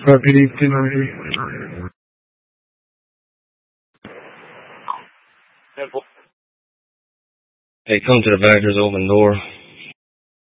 PD, 293. Hey, come to the back. There's an open door.